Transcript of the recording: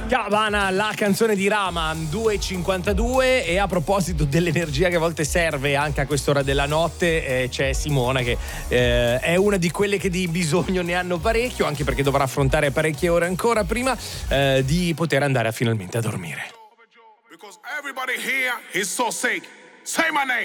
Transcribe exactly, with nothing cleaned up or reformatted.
Cabana, la canzone di Raman, due e cinquantadue. E a proposito dell'energia che a volte serve anche a quest'ora della notte, eh, c'è Simona che eh, è una di quelle che di bisogno ne hanno parecchio, anche perché dovrà affrontare parecchie ore ancora prima eh, di poter andare a finalmente a dormire. Because everybody here is so sick. Say my name.